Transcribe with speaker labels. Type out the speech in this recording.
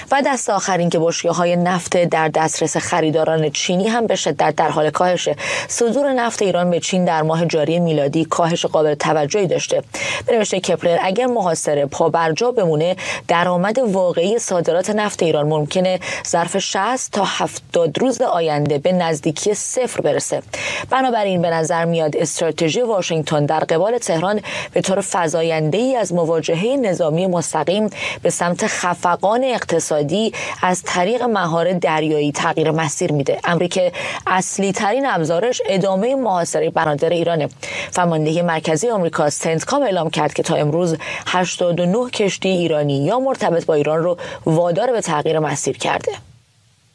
Speaker 1: و دست آخر این که بشکه‌های نفت در دسترس خریداران چینی هم به شدت در حال کاهشه. صدور نفت ایران به چین در ماه جاری میلادی کاهش قابل توجهی داشته. به نوشته کپلر اگر محاصره پابرجا بمونه، درآمد واقعی صادرات نفت ایران ممکنه ظرف 60 تا 70 روز آینده به نزدیکی صفر برسه. بنابراین به نظر میاد استراتژی واشنگتن در قبال تهران به طور فزاینده‌ای از مواجهه نظامی مستقیم به سمت خفقان اقتصادی از طریق مهار دریایی تغییر مسیر میده. امری که اصلی ترین ابزارش ادامه محاصره بنادر ایرانه. فرمانده مرکزی آمریکا سنتکام اعلام کرد که تا امروز 89 کشتی ایرانی یا مرتبط با ایران رو وادار به تغییر مسیر کرده.